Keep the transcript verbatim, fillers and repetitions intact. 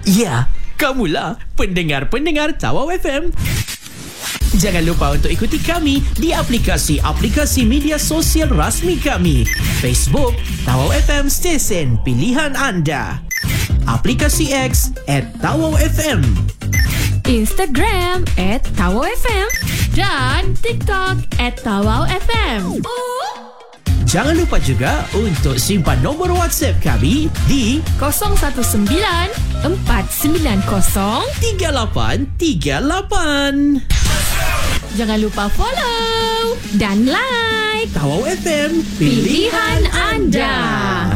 Ya, kamulah pendengar-pendengar Tawau F M. Jangan lupa untuk ikuti kami di aplikasi-aplikasi media sosial rasmi kami. Facebook, Tawau F M stesen pilihan anda. Aplikasi X at Tawau F M. Instagram at Tawau F M. Dan TikTok at Tawau F M. Jangan lupa juga untuk simpan nombor WhatsApp kami di kosong satu sembilan empat sembilan kosong tiga lapan tiga lapan. Jangan lupa follow dan like Tawau F M, pilihan anda.